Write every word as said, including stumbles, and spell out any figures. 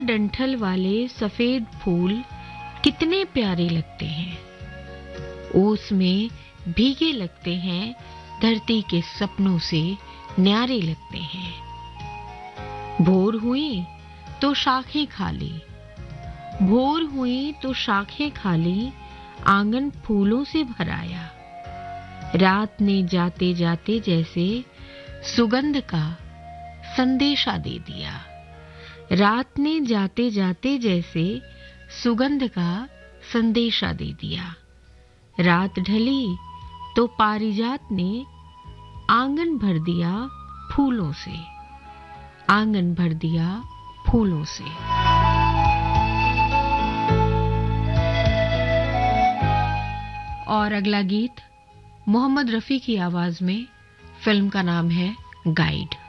डंठल वाले सफेद फूल कितने प्यारे लगते हैं। ओस में भीगे लगते हैं, धरती के सपनों से न्यारे लगते हैं। भोर हुई तो शाखें खाली, भोर हुई तो शाखें खाली, आंगन फूलों से भराया। रात ने जाते जाते जैसे सुगंध का संदेशा दे दिया। रात ने जाते जाते जैसे सुगंध का संदेशा दे दिया। रात ढली तो पारिजात ने आंगन भर दिया फूलों से, आंगन भर दिया फूलों से। और अगला गीत मोहम्मद रफी की आवाज में, फिल्म का नाम है गाइड।